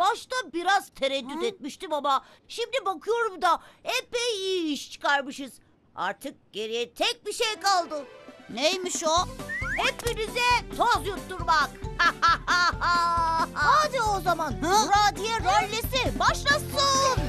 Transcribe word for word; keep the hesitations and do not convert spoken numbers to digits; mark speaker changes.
Speaker 1: Başta biraz tereddüt
Speaker 2: Hı?
Speaker 1: etmiştim ama şimdi bakıyorum da epey iyi iş çıkarmışız. Artık geriye tek bir şey kaldı.
Speaker 2: Neymiş o?
Speaker 1: Hepinize toz yutturmak.
Speaker 2: Hadi o zaman. Muradiye rallisi başlasın.